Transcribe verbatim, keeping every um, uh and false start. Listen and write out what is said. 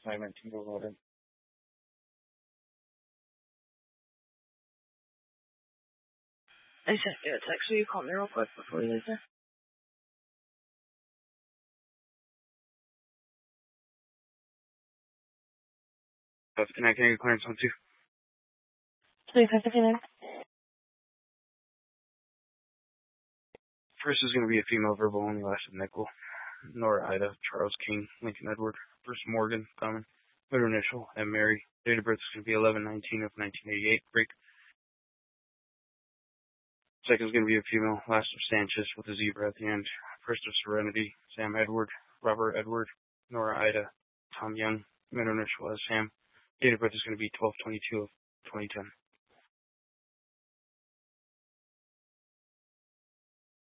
nine nineteen, go ahead. I sent you a text. Will you call me real quick before you leave there? That's connecting your clearance on two. twenty-five fifty-nine. First is going to be a female verbal only, last of nickel. Nora Ida, Charles King, Lincoln Edward. First Morgan, common. Middle initial, and Mary. Date of birth is going to be eleven nineteen of nineteen eighty-eight. Break. Second is going to be a female, last of Sanchez with a zebra at the end. First of Serenity, Sam Edward, Robert Edward, Nora Ida, Tom Young. Middle initial as Sam. Date of birth is going to be twelve twenty-two of twenty ten.